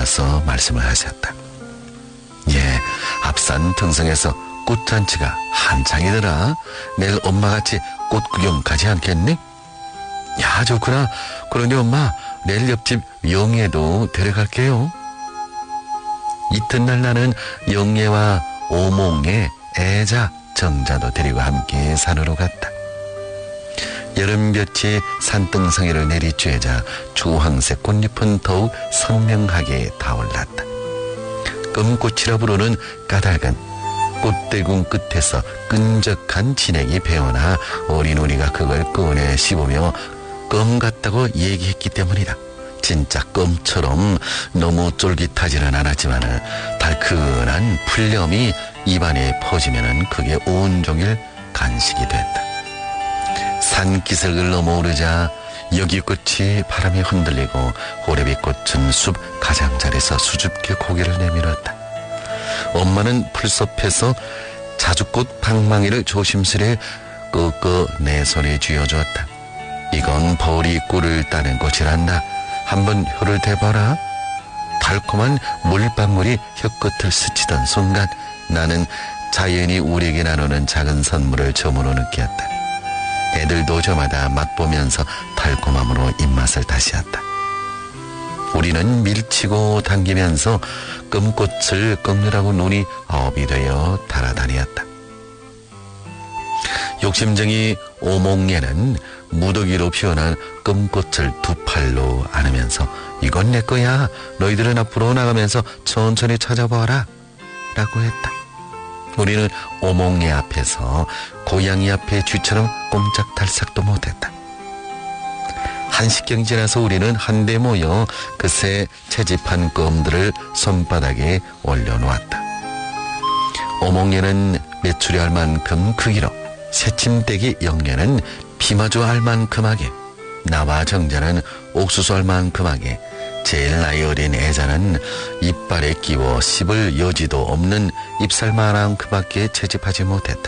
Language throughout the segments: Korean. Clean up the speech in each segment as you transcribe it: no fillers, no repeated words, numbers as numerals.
일어나서 말씀을 하셨다. 예, 앞산 등성에서 꽃잔치가 한창이더라. 내일 엄마같이 꽃 구경 가지 않겠니? 야, 좋구나. 그러니 엄마, 내일 옆집 영예도 데려갈게요. 이튿날 나는 영예와 오몽예, 애자, 정자도 데리고 함께 산으로 갔다. 여름볕이 산등성이를 내리쬐자 주황색 꽃잎은 더욱 선명하게 타올랐다. 금꽃이라 부르는 까닭은 꽃대궁 끝에서 끈적한 진액이 배어나 어린 우리가 그걸 꺼내 씹으며 껌 같다고 얘기했기 때문이다. 진짜 껌처럼 너무 쫄깃하지는 않았지만 달큰한 풀염이 입안에 퍼지면 그게 온종일 간식이 됐다. 산기슭을 넘어오르자 여기꽃이 바람에 흔들리고 호래비꽃은 숲 가장자리에서 수줍게 고개를 내밀었다. 엄마는 풀숲에서 자주꽃 방망이를 조심스레 끄끄 내 손에 쥐어주었다. 이건 벌이 꿀을 따는 꽃이란다. 한번 혀를 대봐라. 달콤한 물방울이 혀끝을 스치던 순간 나는 자연이 우리에게 나누는 작은 선물을 처음으로 느꼈다. 애들도 저마다 맛보면서 달콤함으로 입맛을 다시었다. 우리는 밀치고 당기면서 금꽃을 꺾느라고 눈이 업이 되어 달아다녔다. 욕심쟁이 오몽예는 무더기로 피어난 금꽃을 두 팔로 안으면서 이건 내 거야. 너희들은 앞으로 나가면서 천천히 찾아봐라 라고 했다. 우리는 오몽예 앞에서 고양이 앞에 쥐처럼 꼼짝달싹도 못했다. 한식경이 지나서 우리는 한데 모여 그새 채집한 껌들을 손바닥에 올려놓았다. 오몽예는 메추리 알만큼 크기로, 새침대기 영예는 피마주 알만큼하게, 나와 정자는 옥수수 알만큼하게, 제일 나이 어린 애자는 이빨에 끼워 씹을 여지도 없는 잎살만큼밖에 채집하지 못했다.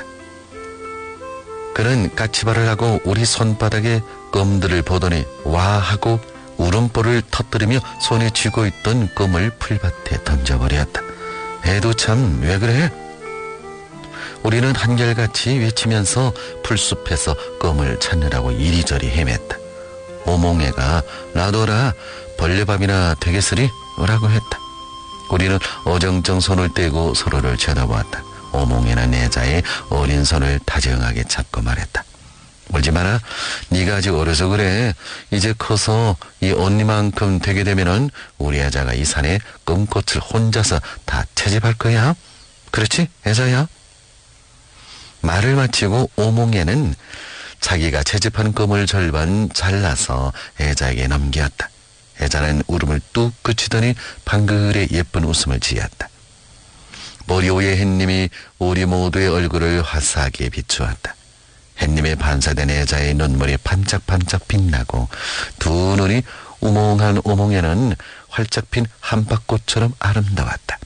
그는 까치발을 하고 우리 손바닥에 껌들을 보더니 와 하고 울음보를 터뜨리며 손에 쥐고 있던 껌을 풀밭에 던져버렸다. 애도 참 왜 그래? 우리는 한결같이 외치면서 풀숲에서 껌을 찾느라고 이리저리 헤맸다. 오몽애가 놔둬라, 벌레밥이나 되겠으리? 라고 했다. 우리는 어정쩡 손을 떼고 서로를 쳐다보았다. 오몽애는 애자의 어린 손을 다정하게 잡고 말했다. 울지 마라. 네가 아직 어려서 그래. 이제 커서 이 언니만큼 되게 되면은 우리 애자가 이 산에 껌꽃을 혼자서 다 채집할 거야. 그렇지, 애자야? 말을 마치고 오몽애는 자기가 채집한 껌을 절반 잘라서 애자에게 넘겼다. 애자는 울음을 뚝 그치더니 방글의 예쁜 웃음을 지었다. 머리 위에 햇님이 우리 모두의 얼굴을 화사하게 비추었다. 햇님에 반사된 애자의 눈물이 반짝반짝 빛나고 두 눈이 우몽한 오몽에는 활짝 핀 한박꽃처럼 아름다웠다.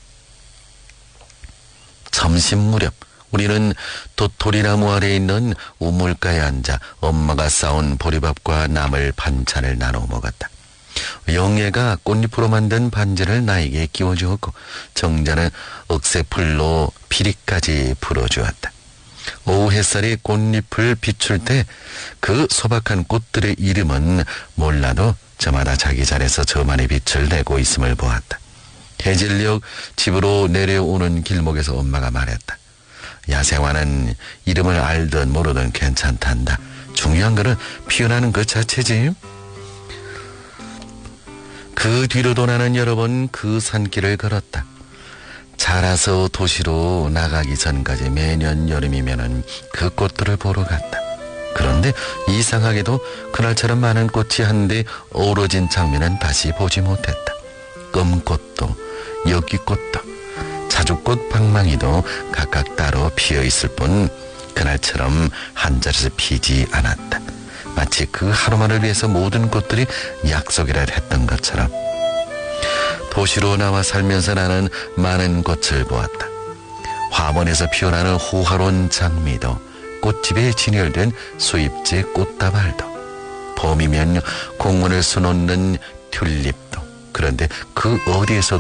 점심 무렵 우리는 도토리나무 아래에 있는 우물가에 앉아 엄마가 싸온 보리밥과 나물 반찬을 나눠 먹었다. 영예가 꽃잎으로 만든 반지를 나에게 끼워주었고 정자는 억새풀로 피리까지 불어주었다. 오후 햇살이 꽃잎을 비출 때 그 소박한 꽃들의 이름은 몰라도 저마다 자기 자리에서 저만의 빛을 내고 있음을 보았다. 해질녘 집으로 내려오는 길목에서 엄마가 말했다. 야생화는 이름을 알든 모르든 괜찮단다. 중요한 거는 피어나는 것 자체지. 그 뒤로도 나는 여러 번 그 산길을 걸었다. 자라서 도시로 나가기 전까지 매년 여름이면은 그 꽃들을 보러 갔다. 그런데 이상하게도 그날처럼 많은 꽃이 한데 어우러진 장면은 다시 보지 못했다. 껌꽃도 여기꽃도 자주꽃 방망이도 각각 따로 피어있을 뿐 그날처럼 한 자리에서 피지 않았다. 마치 그 하루만을 위해서 모든 꽃들이 약속이라 했던 것처럼. 도시로 나와 살면서 나는 많은 꽃을 보았다. 화원에서 피어나는 호화로운 장미도, 꽃집에 진열된 수입제 꽃다발도, 봄이면 공원을 수놓는 튤립도, 그런데 그 어디에서